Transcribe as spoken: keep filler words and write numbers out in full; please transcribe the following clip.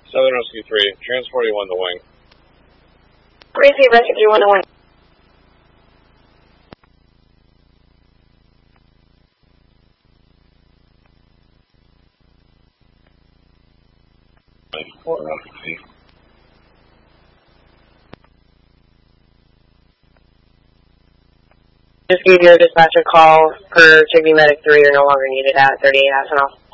Southern Rescue three, transporting one to wing. Receive Rescue three, one to wing. Just gave your dispatcher call per Chigbee Medic three are no longer needed at thirty-eight Aspinall.